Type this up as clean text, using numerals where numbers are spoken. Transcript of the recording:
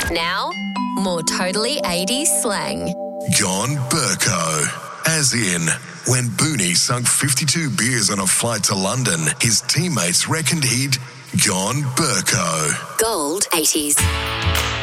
Now, more totally 80s slang. Gone Burko. As in, when Booney sunk 52 beers on a flight to London, his teammates reckoned he'd gone Burko. Gold 80s.